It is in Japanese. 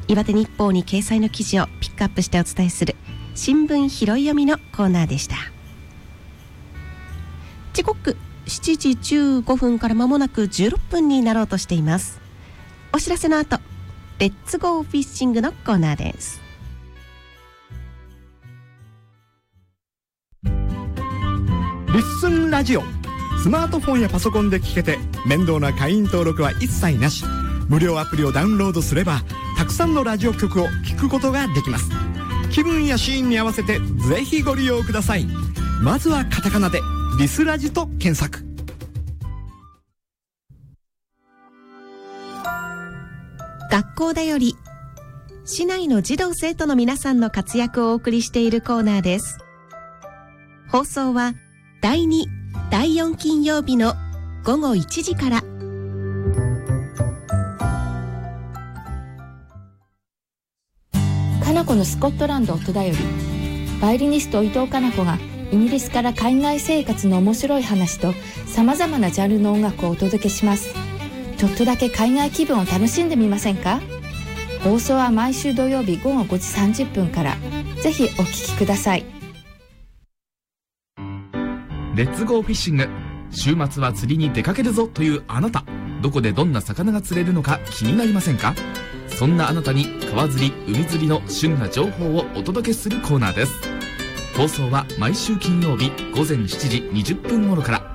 岩手日報に掲載の記事をピックアップしてお伝えする新聞拾い読みのコーナーでした。時刻7時15分から間もなく16分になろうとしています。お知らせの後、レッツゴーフィッシングのコーナーです。 リッスンラジオ、スマートフォンやパソコンで聞けて面倒な会員登録は一切なし。無料アプリをダウンロードすればたくさんのラジオ局を聞くことができます。気分やシーンに合わせてぜひご利用ください。まずはカタカナでリスラジと検索。 学校だより、市内の児童生徒の皆さんの活躍をお送りしているコーナーです。放送は第2、第4金曜日の午後1時から。 かなこのスコットランド音だより、バイオリニスト伊藤かな子がイギリスから海外生活の面白い話とさまざまなジャンルの音楽をお届けします。ちょっとだけ海外気分を楽しんでみませんか？放送は毎週土曜日午後5時30分から。ぜひお聞きください。 レッツゴーフィッシング。週末は釣りに出かけるぞというあなた、どこでどんな魚が釣れるのか気になりませんか？そんなあなたに川釣り、海釣りの旬な情報をお届けするコーナーです。放送は毎週金曜日午前7時20分頃から。